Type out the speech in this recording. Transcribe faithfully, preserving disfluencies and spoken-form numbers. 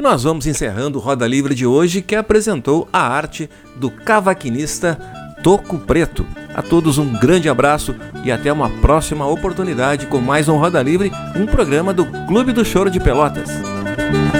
E nós vamos encerrando o Roda Livre de hoje, que apresentou a arte do cavaquinista Toco Preto. A todos um grande abraço e até uma próxima oportunidade com mais um Roda Livre, um programa do Clube do Choro de Pelotas.